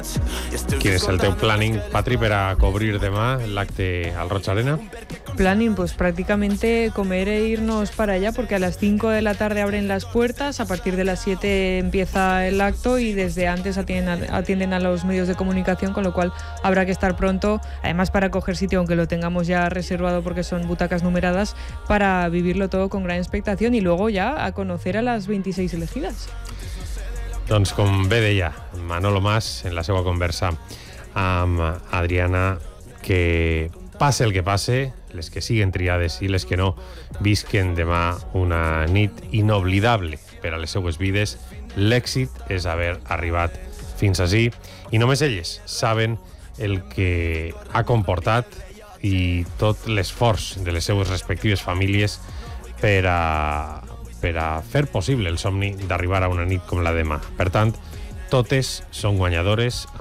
Quin és el teu planning, Patri, per a cobrir demà l'acte al Roig Arena? Planning, pues prácticamente comer e irnos para allá, porque a las 5 de la tarde abren las puertas, a partir de las 7 empieza el acto y desde antes atienden a los medios de comunicación, con lo cual habrá que estar pronto, además para coger sitio, aunque lo tengamos ya reservado porque son butacas numeradas, para vivirlo todo con gran expectación y luego ya a conocer a las 26 elegidas. Doncs com bé deia Manolo Mas en la seva conversa amb Adriana, que passe el que passe, les que siguen triades i les que no, visquen demà una nit inoblidable per a les seues vides. L'èxit és haver arribat fins ací i només elles saben el que ha comportat i tot l'esforç de les seues respectives famílies per a fer possible el somni d'arribar a una nit com la demà. Per tant, totes són guanyadores